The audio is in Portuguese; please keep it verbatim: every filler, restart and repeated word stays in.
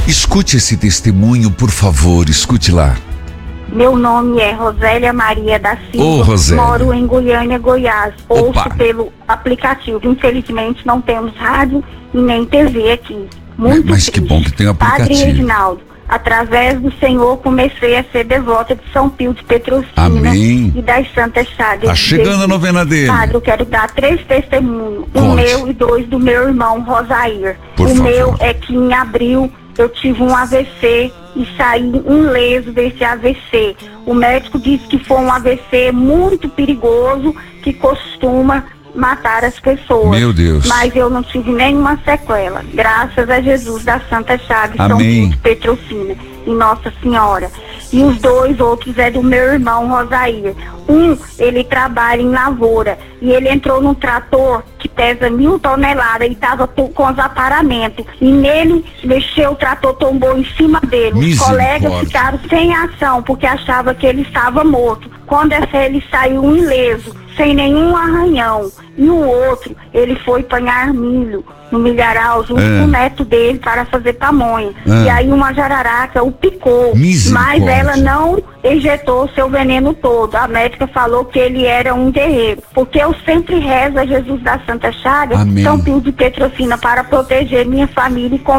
Escute esse testemunho, por favor, escute lá. Meu nome é Rosélia Maria da Silva. Ô, Rosélia. Moro em Goiânia, Goiás. Opa. Ouço pelo aplicativo. Infelizmente não temos rádio e nem T V aqui. Muito Mas que triste. bom que tem aplicativo. Padre Reginaldo, através do Senhor comecei a ser devota de São Pio de Petrocina. Amém. E das Santas Chagas. Tá chegando a novena dele. Padre, eu quero dar três testemunhos. Conte. O meu e dois do meu irmão Rosair. Por o favor. meu é que em abril eu tive um A V C e saí ileso desse A V C. O médico disse que foi um A V C muito perigoso, que costuma matar as pessoas. Meu Deus. Mas eu não tive nenhuma sequela. Graças a Jesus da Santa Chagas, São Amém. Pio de Petrocina e Nossa Senhora. E os dois outros é do meu irmão Rosair. Um, ele trabalha em lavoura e ele entrou num trator que pesa mil toneladas e estava com os aparamentos. E nele mexeu, o trator tombou em cima dele. Os colegas ficaram sem ação porque achavam que ele estava morto. Quando essa ele saiu ileso, sem nenhum arranhão. E o outro, ele foi apanhar milho no milharal junto É. com o neto dele para fazer pamonha. É. E aí uma jararaca o picou, mas ela não injetou o seu veneno todo. A médica falou que ele era um guerreiro. Porque eu sempre rezo a Jesus da Santa Chagas, Amém. São Pio de Petrocina, para proteger minha família e com